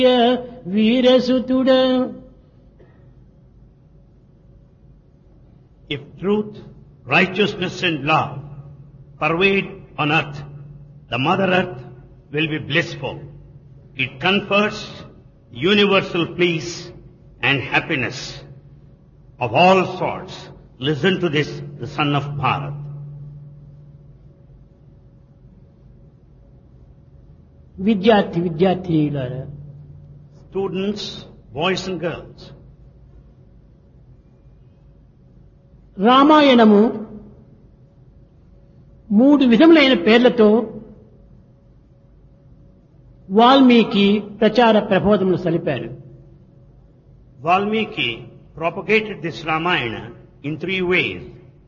వీరసుతుడ. If truth, righteousness and love pervade on earth, the Mother Earth will be blissful. It confers universal peace and happiness of all sorts. Listen to this, the son of Bharat. విద్యార్థినీలారా, Students, boys and girls, రామాయణము 3 విధములైన పేర్లతో వాల్మీకి ప్రచార ప్రబోధములు సలిపారు. Valmiki propagated this Ramayana in 3 ways.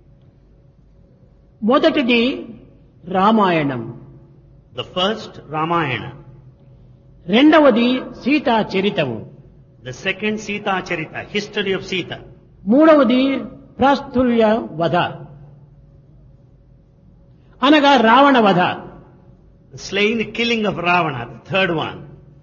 మొదటిది Ramayanam, The first, Ramayana. రెండవది సీతా చరితము, The second, Sita Charita, history of Sita. మూడవది ప్రాస్తుల్య వధ అనగా రావణ వధ. The slaying, the killing of Ravana, the third one.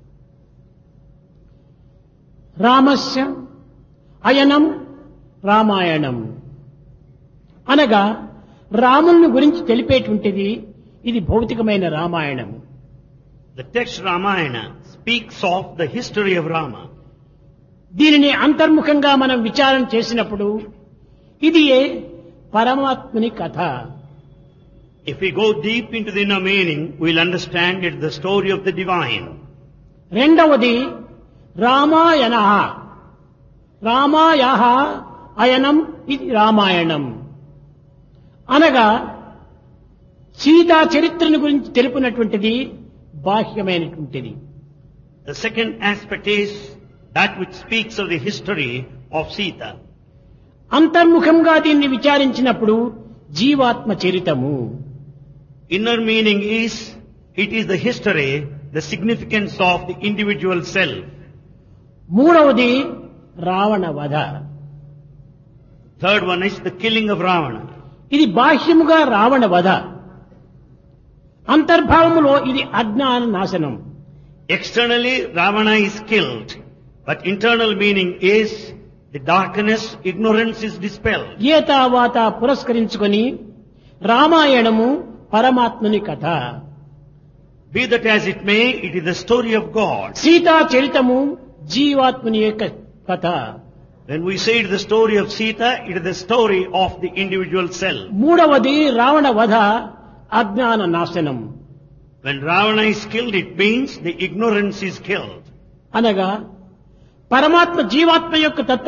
రామస్య అయనం Ramayanam అనగా రాముని గురించి తెలిపేటువంటిది ఇది భౌతికమైన Ramayanam. The text Ramayana speaks of the history of Rama. దీనిని అంతర్ముఖంగా మనం విచారణ చేసినప్పుడు ఇది పరమాత్ముని కథ. If we go deep into the inner meaning, we'll understand it's the story of the divine. రెండవది రామాయణ, రామాయ అయనం ఇది రామాయణం అనగా సీతా చరిత్రను గురించి తెలుపునటువంటిది బాహ్యమైనటువంటిది. The second aspect is that which speaks of the history of Sita. అంతర్ముఖంగా దీన్ని విచారించినప్పుడు జీవాత్మ చరితము. Inner meaning is, it is the history, the significance of the individual self. మూడవది రావణ వధ, Third one is the killing of Ravana. ఇది బాహ్యముగా రావణ వధ, అంతర్భావములో ఇది అజ్ఞాన నాశనం. Externally, Ravana is killed, but internal meaning is the darkness, ignorance is dispelled. ఏతావాత పురస్కరించుకొని రామాయణము పరమాత్ముని కథ, Be that as it may, it is the story of God. Sita చరితము జీవాత్ముని యొక్క కథ. When we say it is the story of Sita, it is the story of the individual self. మూడవది రావణ వధ అజ్ఞాన నాశనం When Ravana is killed, it means the ignorance is killed. అనగా పరమాత్మ జీవాత్మ యొక్క తత్వ